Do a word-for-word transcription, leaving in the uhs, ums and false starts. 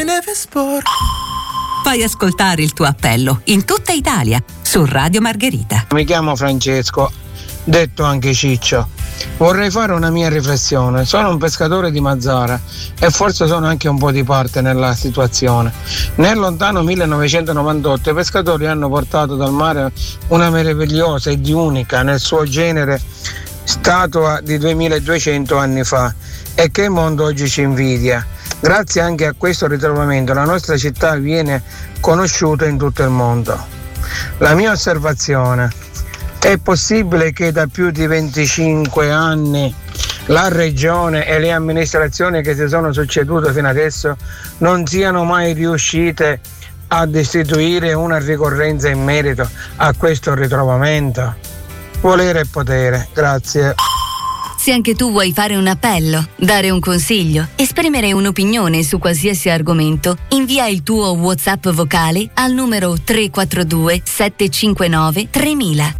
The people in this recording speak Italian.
Fai ascoltare il tuo appello in tutta Italia su Radio Margherita. Mi chiamo Francesco, detto anche Ciccio. Vorrei fare una mia riflessione. Sono un pescatore di Mazara e forse sono anche un po' di parte nella situazione. Nel lontano millenovecentonovantotto i pescatori hanno portato dal mare una meravigliosa e di unica nel suo genere statua di duemiladuecento anni fa e che il mondo oggi ci invidia. Grazie anche a questo ritrovamento la nostra città viene conosciuta in tutto il mondo. La mia osservazione: è possibile che da più di venticinque anni la regione e le amministrazioni che si sono succedute fino adesso non siano mai riuscite ad istituire una ricorrenza in merito a questo ritrovamento? Volere e potere. Grazie. Se anche tu vuoi fare un appello, dare un consiglio, esprimere un'opinione su qualsiasi argomento, invia il tuo WhatsApp vocale al numero tre quattro due sette cinque nove tremila.